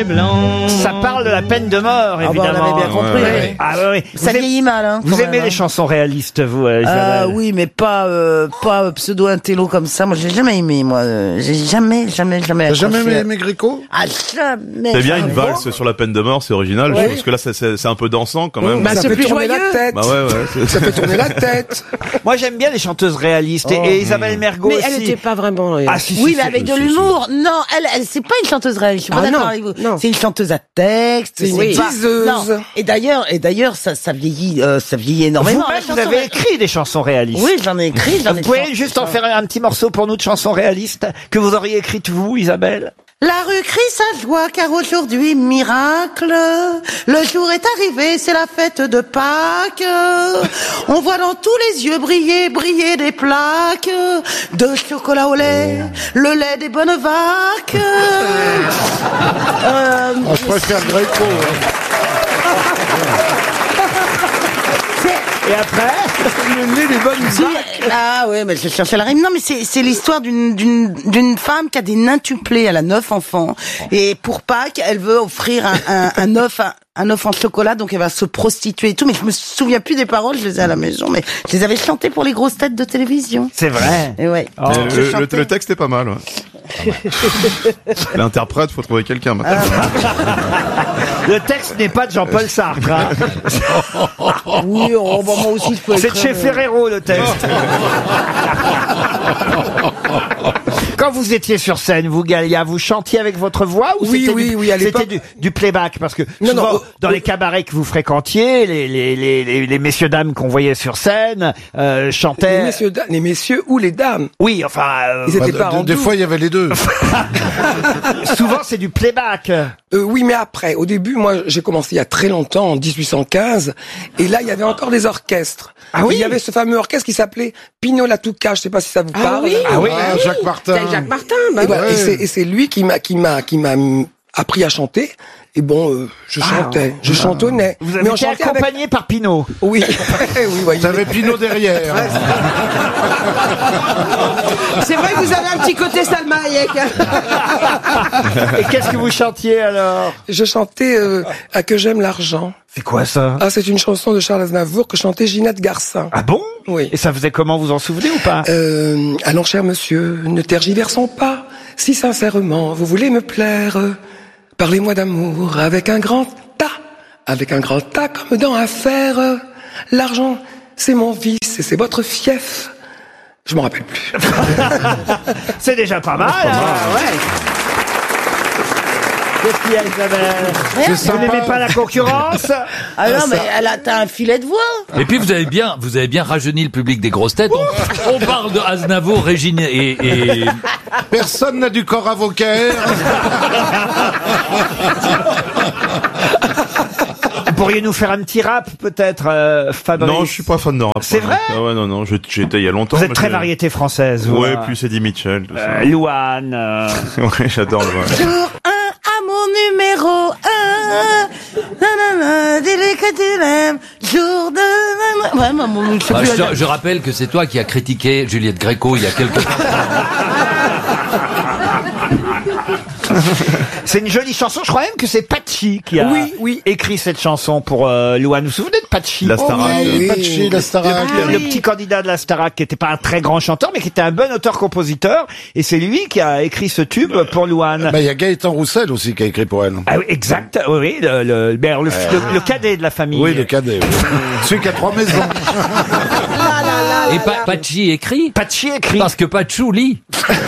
Blanc. Ça parle de la peine de mort, évidemment. Ah bah, on avait bien compris. Ouais. Ah oui. Ça vieillit mal, hein. Vous aimez les chansons réalistes, vous, Isabelle? Oui, mais pas pseudo-intello comme ça. Moi, j'ai jamais aimé, moi. J'ai jamais. T'as jamais aimé Gréco? Ah, jamais. C'est bien une valse sur la peine de mort, c'est original, Ouais. parce que là c'est un peu dansant quand même. Bah, Ça c'est fait plus tourner joyeux. la tête. Bah ouais. Ça fait tourner la tête. Moi, j'aime bien les chanteuses réalistes. Et Isabelle Mergo Mais aussi. elle n'était pas vraiment. Ah, si, Oui, si, mais si. avec de l'humour. Non, elle, c'est pas une chanteuse réaliste. Je suis pas Ah, d'accord non, avec vous. non. C'est une chanteuse à texte. C'est une diseuse. Non. Et d'ailleurs, ça vieillit énormément. Vous-même, La vous chanson avez ré- écrit des chansons réalistes. Oui, j'en ai écrit. Vous pouvez juste en faire un petit morceau pour nous de chansons réalistes que vous auriez écrites vous, Isabelle? La rue crie sa joie car aujourd'hui, miracle, le jour est arrivé, c'est la fête de Pâques. On voit dans tous les yeux briller des plaques de chocolat au lait, le lait des bonnes vaques. Je préfère Gréco. Et après? Le nez des bonnes Ah ouais, mais je cherchais la rime. Non, mais c'est l'histoire d'une femme qui a des nintuples. Elle a 9 enfants. Et pour Pâques, elle veut offrir un œuf en chocolat, donc elle va se prostituer et tout. Mais je me souviens plus des paroles, je les ai à la maison. Mais je les avais chantées pour les grosses têtes de télévision. C'est vrai. Et ouais. Oh. Le texte est pas mal. Ouais. L'interprète, faut trouver quelqu'un maintenant. Le texte n'est pas de Jean-Paul Sartre. Hein. Oui, moi aussi je peux C'est de chez Ferrero, le texte. Quand vous étiez sur scène, vous, Galia, vous chantiez avec votre voix ou Oui, à l'époque. c'était du playback? Parce que Non, souvent, non, dans les cabarets que vous fréquentiez, les messieurs dames qu'on voyait sur scène chantaient. Les messieurs ou les dames. Oui, enfin. Ils étaient pas en Des double. fois, il y avait les deux. Souvent, c'est du playback. Oui, mais après, au début, moi, j'ai commencé il y a très longtemps, en 1815, et là, il y avait encore des orchestres. Ah oui? Il y avait ce fameux orchestre qui s'appelait Pino Latouca, je sais pas si ça vous parle. oui. Ah oui. Ah, Jacques Martin. C'est Jacques Martin. Bah, Et, voilà, Ouais. et c'est lui qui m'a appris à chanter. Et bon, je chantais, je chantonnais. Vous Mais avez on été chantait accompagné par Pinot. Oui, oui, voyez. T'avais Pinot derrière. C'est vrai que vous avez un petit côté Salma Hayek. Et qu'est-ce que vous chantiez alors? Je chantais à Que j'aime l'argent. C'est quoi ça? Ah, c'est une chanson de Charles Aznavour que chantait Ginette Garcin. Ah bon? Oui. Et ça faisait comment, vous en souvenez ou pas? Allons, cher monsieur, ne tergiversons pas. Si sincèrement vous voulez me plaire, parlez-moi d'amour avec un grand tas comme dans Affaire. L'argent, c'est mon vice et c'est votre fief. Je m'en rappelle plus. C'est déjà pas mal. Ouais. Qu'est-ce qu'il y a, Isabelle? Vous n'aimez pas la concurrence? Ah non, mais t'as un filet de voix. Et puis vous avez bien rajeuni le public des grosses têtes. On parle de Aznavour, Régine et Personne n'a du corps avocat. Vous pourriez nous faire un petit rap, peut-être, Fabrice? Non, je suis pas fan de rap. C'est vrai? Ah ouais, non, j'ai été il y a longtemps. Vous êtes mais très j'ai- variété française, vous. Ouais, plus Eddie Mitchell, tout ça. Louane. Ouais, j'adore le Jour 1 à mon numéro 1. Nanana, dis-lui que tu l'aimes. Jour 2. Ouais, maman, je sais plus la dire. je rappelle que c'est toi qui as critiqué Juliette Gréco il y a quelques temps. C'est une jolie chanson. Je crois même que c'est Patchy qui a Oui. écrit cette chanson pour Louane. Vous vous souvenez de Patchy? La Starac. Oui, Patchy, la Starac. Le petit candidat de la Starac qui n'était pas un très grand chanteur, mais qui était un bon auteur-compositeur. Et c'est lui qui a écrit ce tube pour Louane. Bah, il y a Gaëtan Roussel aussi qui a écrit pour elle. Ah oui, exact. Oui, le cadet de la famille. Oui, le cadet. Oui. Celui qui a 3 maisons. Et Patchy écrit Patchy écrit. parce que Patchou lit.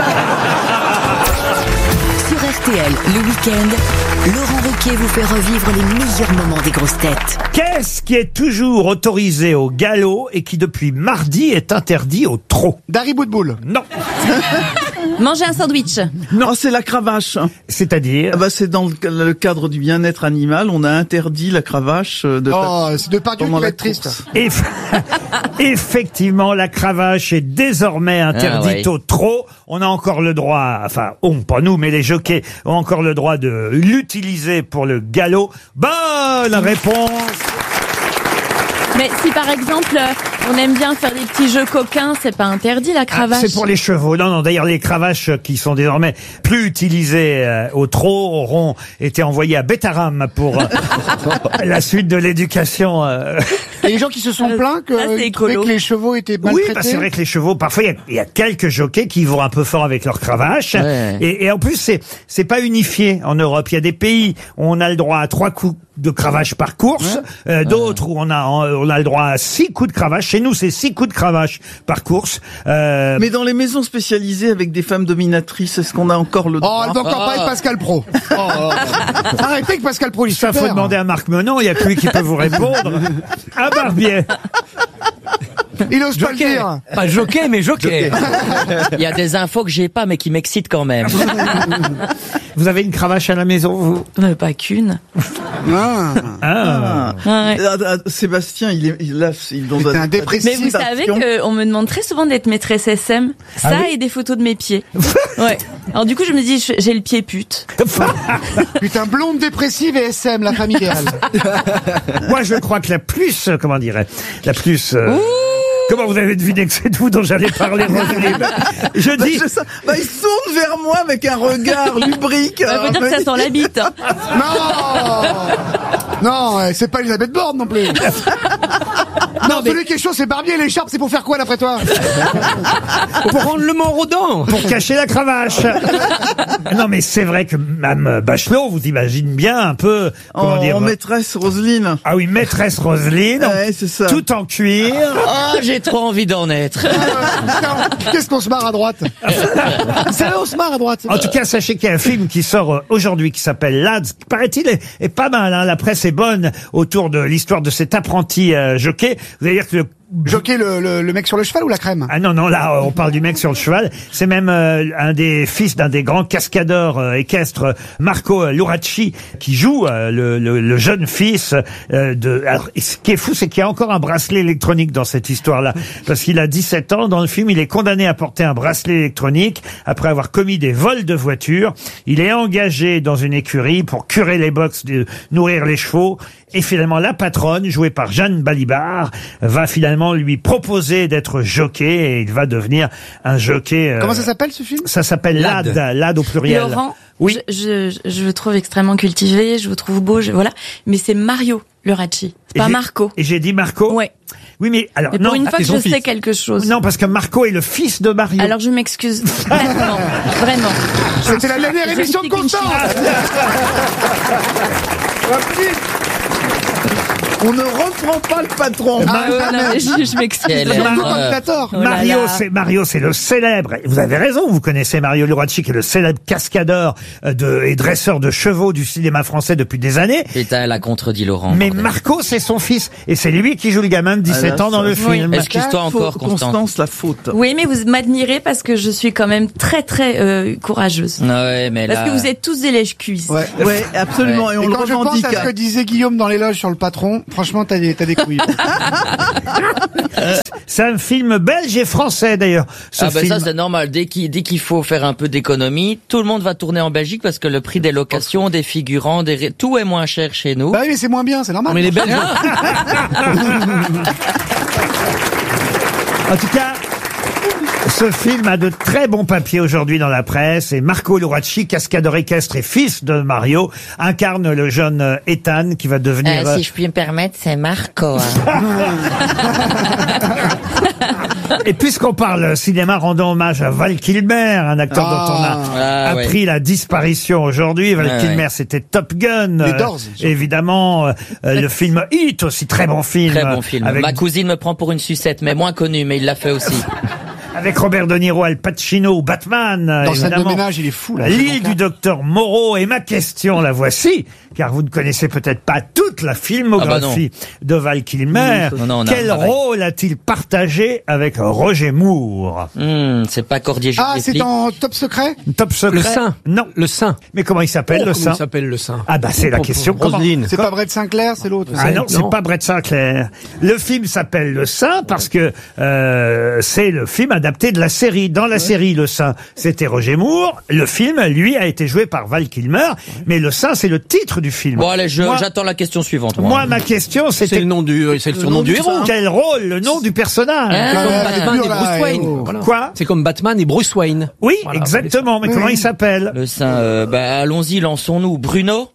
Sur RTL, le week-end, Laurent Ruquier vous fait revivre les meilleurs moments des grosses têtes. Qu'est-ce qui est toujours autorisé au galop et qui depuis mardi est interdit au trot? Dari Boudboul. Non. Manger un sandwich. Non, c'est la cravache. C'est-à-dire? Ah bah, c'est dans le cadre du bien-être animal, on a interdit la cravache de c'est Depardieu qui va être triste. Effectivement, la cravache est désormais interdite Ah, au trot. On a encore le droit, enfin, pas nous, mais les jockeys ont encore le droit de l'utiliser pour le galop. Bonne réponse! Mais si par exemple On aime bien faire des petits jeux coquins, c'est pas interdit la cravache. C'est pour les chevaux. Non, d'ailleurs, les cravaches qui sont désormais plus utilisées au trot auront été envoyées à Bétaram pour la suite de l'éducation. Et les gens qui se sont plaints que, que les chevaux étaient maltraités. Oui, c'est vrai que les chevaux, parfois, il y a quelques jockeys qui vont un peu fort avec leur cravache. Ouais. Et en plus, c'est pas unifié en Europe. Il y a des pays où on a le droit à 3 coups de cravache par course, d'autres où on a le droit à 6 coups de cravache. Chez nous, c'est 6 coups de cravache par course. Mais dans les maisons spécialisées avec des femmes dominatrices, est-ce qu'on a encore le droit? Oh, elle va encore parler de Pascal Pro. Arrêtez que Pascal Pro, il Ça, faut demander à Marc Menon, il n'y a que lui qui peut vous répondre. À Barbier. Il ose pas le dire. Pas jockey, mais jockey. Il y a des infos que j'ai pas, mais qui m'excitent quand même. Vous avez une cravache à la maison, vous? Pas qu'une. Sébastien, il est un dépressif. Mais vous savez qu'on me demande très souvent d'être maîtresse SM. Ça et des photos de mes pieds. Ouais. Alors du coup, je me dis, j'ai le pied pute. Putain, blonde, dépressive et SM, la famille idéale. Moi, je crois que la plus, comment vous avez deviné que c'est de vous dont j'allais parler, Roselyne? Je dis... il se tourne vers moi avec un regard lubrique. Faut dire que ça sent la bite. Hein. Non, c'est pas Elisabeth Borne non plus. Non, celui qui est chaud, c'est Barbier. L'écharpe, c'est pour faire quoi, d'après toi? Pour rendre le mort aux dents. Pour cacher la cravache. Non, mais c'est vrai que Mme Bachelot, vous imagine bien un peu... Comment dire, maîtresse Roselyne. Ah oui, maîtresse Roselyne. Ouais, c'est ça. Tout en cuir. Ah, j'ai trop envie d'en être. Qu'est-ce qu'on se marre à droite? C'est là, on se marre à droite. En tout cas, sachez qu'il y a un film qui sort aujourd'hui qui s'appelle Lads, qui paraît-il est pas mal, hein. La presse est bonne autour de l'histoire de cet apprenti jockey. Vous allez dire que Jockey, le mec sur le cheval ou la crème? Ah non, là, on parle du mec sur le cheval. C'est même un des fils d'un des grands cascadeurs équestres, Marco Luracci, qui joue le jeune fils de... Alors, ce qui est fou, c'est qu'il y a encore un bracelet électronique dans cette histoire-là. Parce qu'il a 17 ans. Dans le film, il est condamné à porter un bracelet électronique après avoir commis des vols de voitures. Il est engagé dans une écurie pour curer les box, nourrir les chevaux. Et finalement, la patronne, jouée par Jeanne Balibar, va finalement lui proposer d'être jockey et il va devenir un jockey. Comment ça s'appelle, ce film? Ça s'appelle Lad au pluriel. Laurent, oui. Je vous trouve extrêmement cultivé, je vous trouve beau, voilà. Mais c'est Mario Luracci, c'est pas Marco. Et j'ai dit Marco? Ouais. Oui, mais alors mais pour une fois que je sais quelque chose. Non, parce que Marco est le fils de Mario. Alors je m'excuse. Vraiment. C'était la dernière émission de Constance. On ne reprend pas le patron. Je m'excuse. Mario, c'est le célèbre. Vous avez raison, vous connaissez Mario Luracci, qui est le célèbre cascadeur et dresseur de chevaux du cinéma français depuis des années. Putain, elle a contredit Laurent. Mais Marco, c'est son fils. Et c'est lui qui joue le gamin de 17 ans dans le film. Oui. Excuse-toi encore, Constance, la faute. Oui, mais vous m'admirez parce que je suis quand même très, très courageuse. Ouais, mais parce que vous êtes tous des lèche-cuisses. Ouais, absolument. Ouais. Et on le quand je pense à ce que disait Guillaume dans l'éloge sur le patron, franchement, t'as des couilles. C'est un film belge et français d'ailleurs. Ça c'est normal. Dès qu'il faut faire un peu d'économie, tout le monde va tourner en Belgique parce que le prix des locations, des figurants, tout est moins cher chez nous. Bah oui, mais c'est moins bien, c'est normal. Mais les Belges. En tout cas, ce film a de très bons papiers aujourd'hui dans la presse et Marco Luracci, cascadeur équestre et fils de Mario, incarne le jeune Ethan qui va devenir... Si je puis me permettre, c'est Marco. Hein. Et puisqu'on parle cinéma, rendons hommage à Val Kilmer, un acteur dont on a appris la disparition aujourd'hui. Val Kilmer, c'était Top Gun. Les Doors. Évidemment, le film Hit, aussi très bon film. Très bon film. Avec... Ma cousine me prend pour une sucette, mais moins connue, mais il l'a fait aussi. Avec Robert De Niro, Al Pacino, Batman. Dans Scène de ménage, il est fou, là. L'île du docteur Moreau. Et ma question, la voici, car vous ne connaissez peut-être pas toute la filmographie de Val Kilmer. Quel rôle a-t-il partagé avec Roger Moore? C'est pas Cordier. Ah, c'est dans Top Secret? Top Secret. Le Saint. Non. Le Saint. Mais comment il s'appelle, le Saint? Comment il s'appelle, le Saint? Ah bah c'est la question. C'est pas Brett Sinclair, c'est l'autre. Ah non, c'est pas Brett Sinclair. Le film s'appelle Le Saint parce que c'est le film adapté de la série. Dans la série, le sein, c'était Roger Moore. Le film, lui, a été joué par Val Kilmer. Mais le sein, c'est le titre du film. Bon, allez, j'attends la question suivante. Moi, ma question, c'était... C'est le surnom du héros. Quel rôle, le nom du personnage? Batman et Bruce Wayne. Voilà. Quoi? C'est comme Batman et Bruce Wayne. Oui, exactement. Mais comment il s'appelle? Le sein, allons-y, lançons-nous. Bruno?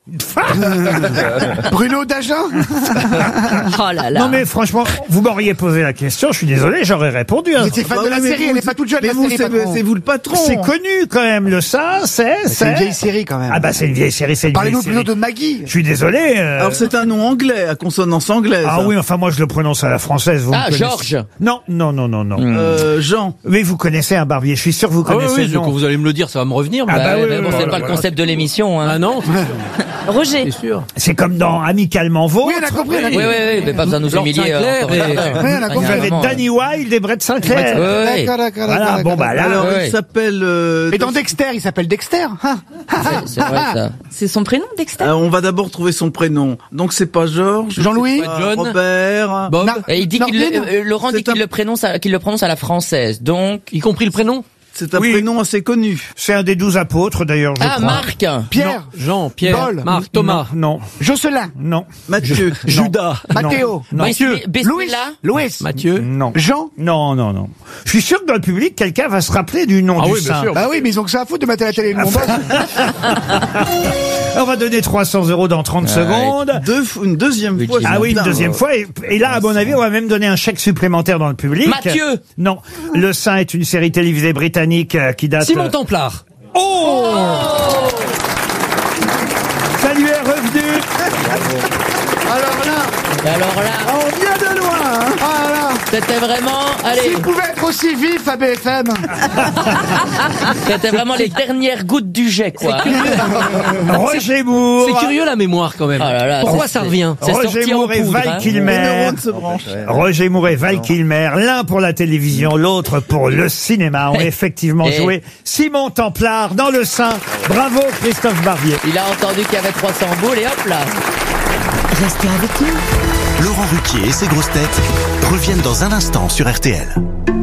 Bruno Dagen. Oh là là. Non mais franchement, vous m'auriez posé la question, je suis désolé, j'aurais répondu. Vous étiez fan de la série, elle est pas toute jeune, la série, patron. C'est vous le patron. C'est connu quand même, le sein, C'est une vieille série quand même. Ah bah c'est une vieille série, c'est une vieille Parlez-nous série. plutôt de Maggie. Je suis désolé. Alors c'est un nom anglais, à consonance anglaise. Ah oui, enfin moi je le prononce à la française. Vous me connaissez. Georges. Non. Jean. Oui, vous connaissez un barbier, je suis sûr que vous connaissez oui, le nom. quand vous allez me le dire, ça va me revenir. Mais... mais bon, c'est pas le concept de l'émission. Hein. Ah non, Roger. c'est sûr. C'est comme dans Amicalement Vôtre. Oui, on a compris. Oui, mais pas besoin de nous Lord humilier. Sinclair encore une fois. Oui, on a compris. Vous avez Danny Wilde et Brett Sinclair. Ouais. D'accord. Voilà, bon bah là... Alors ouais. il s'appelle... Et dans Dexter, il s'appelle Dexter. C'est vrai ça. C'est son prénom, Dexter? on va d'abord trouver son prénom. Donc c'est pas Georges. Jean-Louis. c'est pas John. Robert. Bob, Et il dit Laurent dit qu'il le prononce à la française. Donc, y compris le prénom. C'est un Oui. prénom assez connu. C'est un des 12 apôtres d'ailleurs, je crois. Marc. Pierre. Jean, Pierre, Paul. Marc, Thomas, Non. Jocelyn. Non. Mathieu. Judas, Mathéo. Non. Mathieu, Louis. Louis. Mathieu. Non. Jean. Non. Je suis sûr que dans le public, quelqu'un va se rappeler du nom du oui, bien sein. sûr. Bah oui, mais ils ont que ça à foutre de mater la télé. Mon boss. On va donner 300 € dans 30 secondes. Une deuxième fois. Ah oui, une Putain, deuxième fois. Et là, à mon avis, on va même donner un chèque supplémentaire dans le public. Mathieu. Non. Le sein est une série télévisée britannique qui date... Simon Templar. Oh, ça lui est revenu. Alors là, On vient de loin. Ah là. c'était vraiment, allez, S'il pouvait être aussi vif à BFM. c'était vraiment les dernières gouttes du jet, quoi. Roger Moore. C'est curieux la mémoire quand même. Oh là là, Pourquoi c'est- ça revient? C'est Roger sorti en Moore et poudre, Val hein. Les Kilmer. neurones se branchent. Roger Moore et Val Kilmer, l'un pour la télévision, l'autre pour le cinéma, ont effectivement Eh. joué Simon Templar dans le sein. Bravo Christophe Barbier. Il a entendu qu'il y avait 300 boules et hop là. Restez avec nous. Laurent Ruquier et ses grosses têtes reviennent dans un instant sur RTL.